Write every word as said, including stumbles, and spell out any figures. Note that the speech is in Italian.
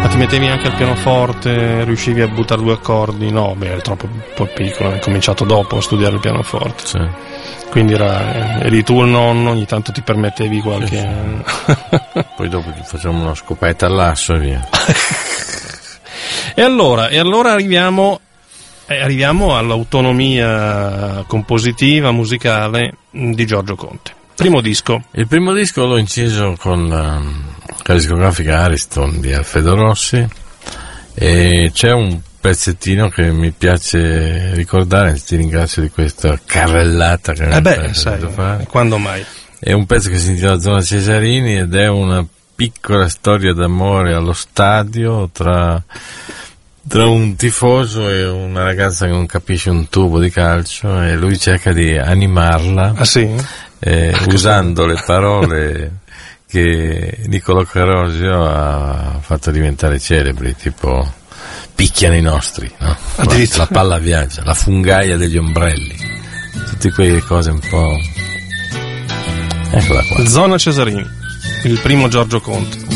Ma ti mettevi anche al pianoforte, riuscivi a buttare due accordi? No, beh, eri troppo un po' piccolo, hai cominciato dopo a studiare il pianoforte. Sì. Quindi era, eri tu il nonno, ogni tanto ti permettevi qualche... Sì, sì. Poi dopo ti facciamo una scopetta all'asso e via. E allora, e allora arriviamo, eh, arriviamo all'autonomia compositiva, musicale di Giorgio Conte. Primo disco. Il primo disco l'ho inciso con la, la discografica Ariston di Alfredo Rossi, e c'è un pezzettino che mi piace ricordare, ti ringrazio di questa carrellata che eh mi beh, sai, fare. Quando mai? È un pezzo che si intitola Zona Cesarini ed è una piccola storia d'amore allo stadio tra, tra un tifoso e una ragazza che non capisce un tubo di calcio, e lui cerca di animarla. Ah sì? Eh, usando le parole che Niccolò Carosio ha fatto diventare celebri, tipo picchiano i nostri, no? La, la palla viaggia, la fungaia degli ombrelli, tutte quelle cose un po'. Eccola qua. Zona Cesarini, il primo Giorgio Conte.